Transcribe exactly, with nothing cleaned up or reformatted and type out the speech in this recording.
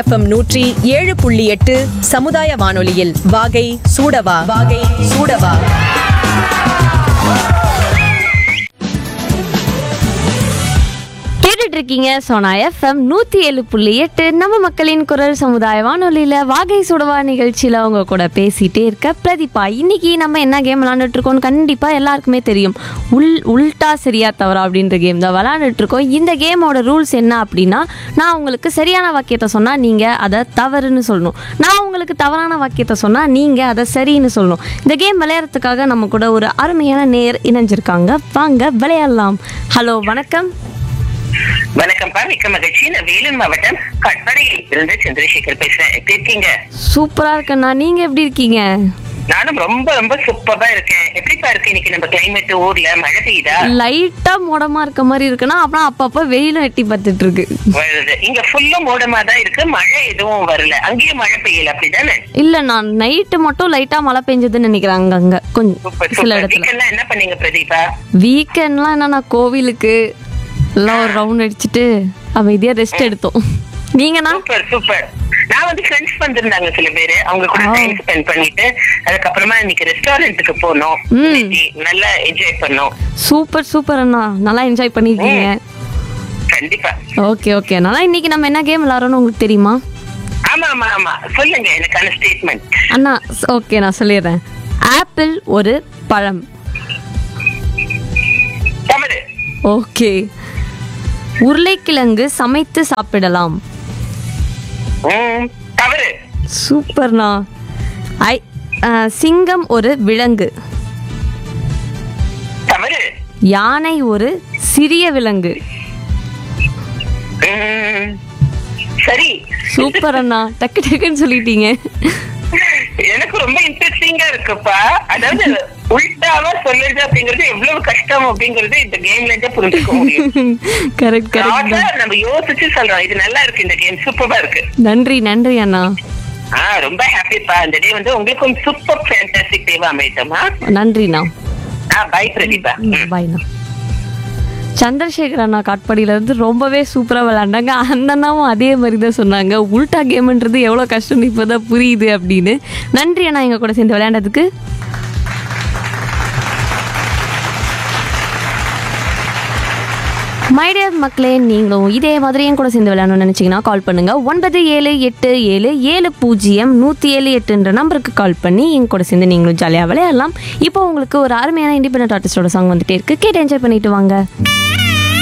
FM நூற்றி ஏழு புள்ளி எட்டு சமுதாய வானொலியில் வாகை சூடவா வாகை சூடவா. இருக்கீங்க சோனா எஃப்எம் நூற்றி ஏழு புள்ளி எட்டு நம்ம மக்களின் குரல் சமுதாய வானொலியில் வாகை சுடவா நிகழ்ச்சியில் அவங்க கூட பேசிகிட்டே இருக்க பிரதீபா. இன்னைக்கு நம்ம என்ன கேம் விளாண்டுட்டு இருக்கோம்னு கண்டிப்பாக எல்லாருக்குமே தெரியும். உள் உல்ட்டா சரியா தவறா அப்படின்ற கேம் தான் விளாண்டுட்டு இருக்கோம். இந்த கேமோட ரூல்ஸ் என்ன அப்படின்னா, நான் உங்களுக்கு சரியான வாக்கியத்தை சொன்னால் நீங்கள் அதை தவறுன்னு சொல்லணும். நான் உங்களுக்கு தவறான வாக்கியத்தை சொன்னால் நீங்கள் அதை சரின்னு சொல்லணும். இந்த கேம் விளையாடுறதுக்காக நம்ம கூட ஒரு அருமையான நேர் இணைஞ்சிருக்காங்க. வாங்க விளையாடலாம். ஹலோ, வணக்கம். வணக்கம் பா, மிக்க மகிழ்ச்சி. நான் வேலூர் மாவட்டம் கட்பாடியில் இருந்து சந்திரசேகர் பேசுறேன். எப்படி இருக்கீங்க? சூப்பரா இருக்கேண்ணா, நீங்க எப்படி இருக்கீங்க? நானும் ரொம்ப ரொம்ப சூப்பரா இருக்கேன். எப்படிப்பா இருக்கு இன்னைக்கு நம்ம கிளைமேட்? ஊர்ல மழை பெய்யுதா? லைட்டா மூடமா இருக்க மாதிரி இருக்குன்னா, அப்புறம் அப்பப்ப வெயிலும் எட்டி பார்த்துட்டு இருக்கு. வருது. இங்க ஃபுல்லா மூடமா தான் இருக்கு, மழை எதுவும் வரல. அங்கேயும் மழை பெய்யல அப்படிதானே? இல்ல, நான் நைட்டு மட்டும் லைட்டா மழை பெஞ்சதுன்னு நினைக்கிறேன். அங்க அங்க கொஞ்சம் சில இடத்துல. என்ன பண்ணீங்க பிரதீபா? வீக்கெண்ட்லாம் என்னன்னா கோவிலுக்கு எல்லாம் ஒரு ரவுண்ட் அடிச்சுட்டு அமைதியா ரெஸ்ட் எடுத்தோம். நீங்கண்ணா? Super super. நான் வந்து ஃப்ரெண்ட்ஸ் வந்திருந்தாங்க சில பேரு, அவங்க கூட டைம் ஸ்பெண்ட் பண்ணிட்டு அதுக்கப்புறமா இன்னைக்கு ரெஸ்டாரண்ட்டுக்கு போனோம். நல்லா என்ஜாய் பண்ணோம். சூப்பர் சூப்பர் அண்ணா, நல்லா என்ஜாய் பண்ணிருக்கீங்க. கண்டிப்பா. ஓகே ஓகே அண்ணா, இன்னைக்கு நம்ம என்ன கேம் விளையாடுறோம்னு உங்களுக்கு தெரியுமா? ஆமா ஆமா ஆமா, சொல்லுங்க எனக்கான ஸ்டேட்மெண்ட். அண்ணா ஓகே, நான் சொல்லிடுறேன். ஆப்பிள் ஒரு பழம். தவறு. ஓகே. உருளைக்கிழங்கு சமைத்து சாப்பிடலாம். தவறு. சூப்பர்ண்ணா. ஐ சிங்கம் ஒரு விலங்கு. தவறு. யானை ஒரு சிறிய விலங்கு. சரி. சூப்பர் அண்ணா, டக்கு டக்குன்னு சொல்லிட்டீங்க. எனக்கு ரொம்ப இன்ட்ரெஸ்டிங்கா இருக்குப்பா. அதாவது உல்டாவா சொல்லுறது அப்படிங்கறது எவ்வளவு கஷ்டம் அப்படிங்கறது இந்த கேம்ல இருந்தே புரிஞ்சுக்க முடியும். Correct correct. நம்ம யோசிச்சு சொல்றோம். இது நல்லா இருக்கு, இந்த கேம் சூப்பரா இருக்கு. நன்றி நன்றி அண்ணா. ஆஹ் ரொம்ப ஹாப்பிப்பா. இந்த டே வந்து உங்களுக்கும் சூப்பர் ஃபேண்டாஸ்டிக் டேவா அமையட்டுமா. நன்றிண்ணா. ஆஹ் பை பிரதீபா. பைண்ணா. சந்திரசேகர் அண்ணா காட்பாடியில இருந்து ரொம்பவே சூப்பரா விளையாண்டாங்க. அந்த அண்ணாவும் அதே மாதிரி தான் சொன்னாங்க, உல்டா கேம்ன்றது எவ்வளவு கஷ்டம்னு இப்பதான் புரியுது அப்படின்னு. நன்றி அண்ணா எங்க கூட சேர்ந்து விளையாண்டதுக்கு. மைடியர் மக்களே, நீங்களும் இதே மாதிரி என் கூட சேர்ந்து விளையாடணும்னு நினைச்சீங்கன்னா கால் பண்ணுங்க. ஒன்பது ஏழு எட்டு ஏழு ஏழு பூஜ்ஜியம் நூற்றி ஏழு எட்டுன்ற நம்பருக்கு கால் பண்ணி என் கூட சேர்ந்து நீங்களும் ஜாலியாக விளையாடலாம். இப்போ உங்களுக்கு ஒரு அருமையான இண்டிபெண்டன்ட் ஆர்டிஸ்டோட சாங் வந்துட்டே இருக்கு, கேட்டு என்ஜாய் பண்ணிட்டு வாங்க.